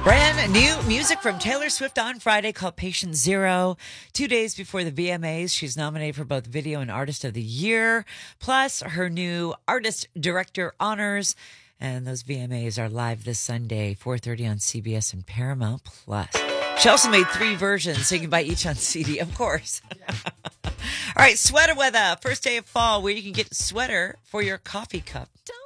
Brand new music from Taylor Swift on Friday called Patient Zero. 2 days before the VMAs, she's nominated for both Video and Artist of the Year, plus her new Artist Director honors. And those VMAs are live this Sunday, 4:30 on CBS and Paramount Plus. She also made 3 versions, so you can buy each on CD, of course. All right, sweater weather. First day of fall, where you can get a sweater for your coffee cup.